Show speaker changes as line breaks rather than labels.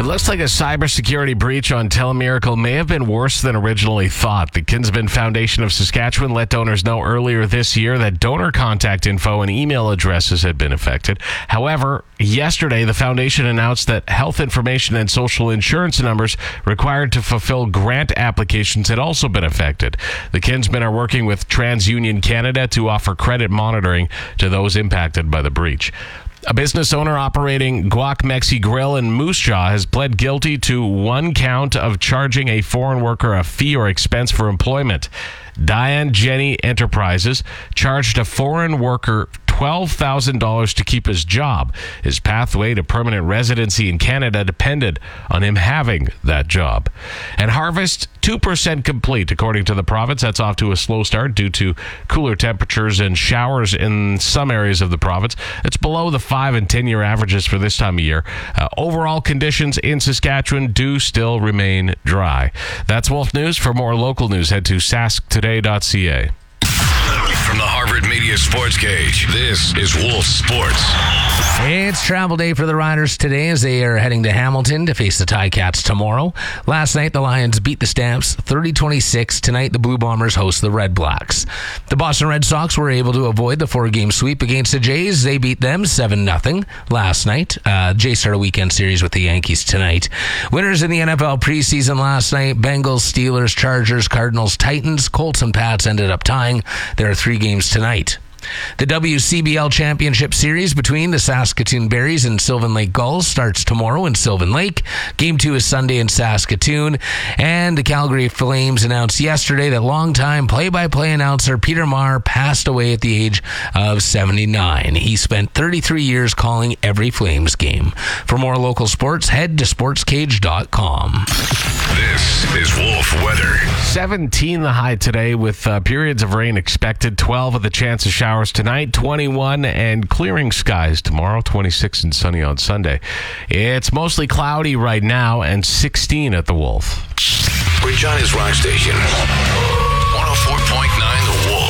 looks like a cybersecurity breach on Telemiracle may have been worse than originally thought. The Kinsman Foundation of Saskatchewan let donors know earlier this year that donor contact info and email addresses had been affected. However, yesterday, the foundation announced that health information and social insurance numbers required to fulfill grant applications had also been affected. The Kinsmen are working with TransUnion Canada to offer credit monitoring to those impacted by the breach. A business owner operating Guac Mexi Grill in Moose Jaw has pled guilty to one count of charging a foreign worker a fee or expense for employment. Diane Jenny Enterprises charged a foreign worker $12,000 to keep his job. His pathway to permanent residency in Canada depended on him having that job. And harvest 2% complete, according to the province. That's off to a slow start due to cooler temperatures and showers in some areas of the province. It's below the 5 and 10-year averages for this time of year. Overall conditions in Saskatchewan do still remain dry. That's Wolf News. For more local news, head to sasktoday.ca.
From the Harvard Media Sports Cage, this is Wolf Sports.
It's travel day for the Riders today as they are heading to Hamilton to face the Ticats tomorrow. Last night, the Lions beat the Stamps 30-26. Tonight, the Blue Bombers host the Red Blacks. The Boston Red Sox were able to avoid the 4-game sweep against the Jays. They beat them 7-0 last night. Jays start a weekend series with the Yankees tonight. Winners in the NFL preseason last night: Bengals, Steelers, Chargers, Cardinals, Titans. Colts and Pats ended up tying. There are 3 games tonight. The WCBL Championship Series between the Saskatoon Berries and Sylvan Lake Gulls starts tomorrow in Sylvan Lake. Game 2 is Sunday in Saskatoon. And the Calgary Flames announced yesterday that longtime play-by-play announcer Peter Maher passed away at the age of 79. He spent 33 years calling every Flames game. For more local sports, head to sportscage.com.
This is Wolf Weather.
17 the high today with periods of rain expected. 12 with a chance of showers tonight. 21 and clearing skies tomorrow. 26 and sunny on Sunday. It's mostly cloudy right now and 16 at the Wolf.
Regina's Rock Station.